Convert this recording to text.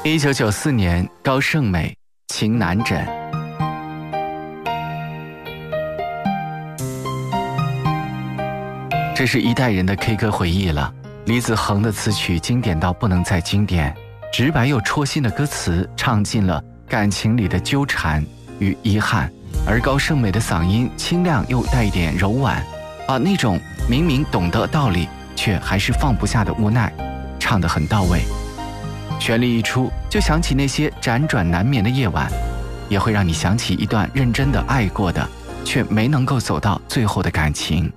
1994年，高胜美《情难枕》。这是一代人的 K 歌回忆了。李子恒的词曲经典到不能再经典，直白又戳心的歌词唱尽了感情里的纠缠与遗憾，而高胜美的嗓音清亮又带一点柔婉，把那种明明懂得道理却还是放不下的无奈唱得很到位。旋律一出，就想起那些辗转难眠的夜晚，也会让你想起一段认真的爱过的却没能够走到最后的感情。